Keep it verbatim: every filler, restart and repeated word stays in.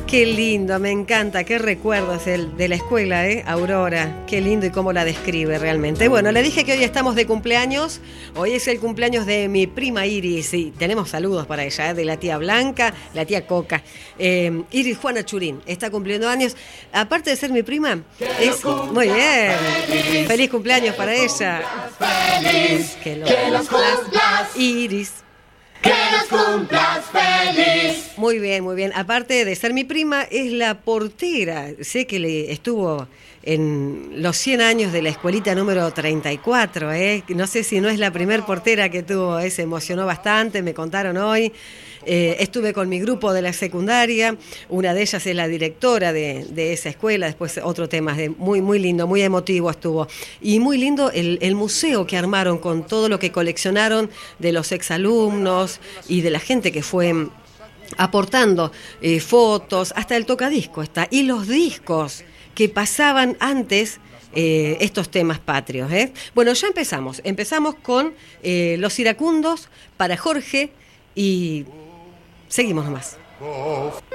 Qué lindo, me encanta, qué recuerdos el, de la escuela, ¿eh? Aurora, qué lindo y cómo la describe realmente. Bueno, le dije que hoy estamos de cumpleaños, hoy es el cumpleaños de mi prima Iris y tenemos saludos para ella, ¿eh? De la tía Blanca, la tía Coca. Eh, Iris Juana Churín está cumpliendo años, aparte de ser mi prima, es muy bien, feliz, feliz cumpleaños para ella. Feliz, que los, que los cumplas, Iris. Que los cumplas feliz. Muy bien, muy bien. Aparte de ser mi prima, es la portera. Sé que le estuvo en los cien años de la escuelita número treinta y cuatro. ¿eh? No sé si no es la primer portera que tuvo. ¿eh? Se emocionó bastante, me contaron hoy. Eh, estuve con mi grupo de la secundaria. Una de ellas es la directora de, de esa escuela. Después otro tema de muy, muy lindo, muy emotivo estuvo. Y muy lindo el, el museo que armaron con todo lo que coleccionaron de los exalumnos y de la gente que fue aportando eh, fotos, hasta el tocadisco está, y los discos que pasaban antes eh, estos temas patrios. ¿eh? Bueno, ya empezamos, empezamos con eh, Los Iracundos para Jorge y seguimos nomás.